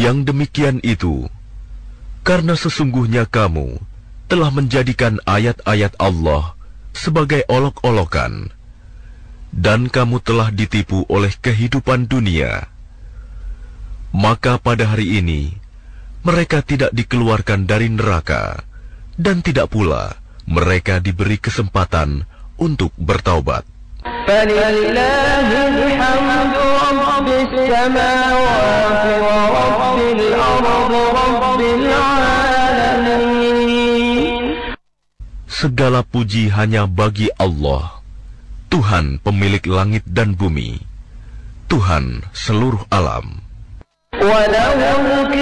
Yang demikian itu, karena sesungguhnya kamu telah menjadikan ayat-ayat Allah sebagai olok-olokan, dan kamu telah ditipu oleh kehidupan dunia. Maka pada hari ini, mereka tidak dikeluarkan dari neraka, dan tidak pula mereka diberi kesempatan untuk bertaubat. Segala puji hanya bagi Allah, Tuhan pemilik langit dan bumi, Tuhan seluruh alam.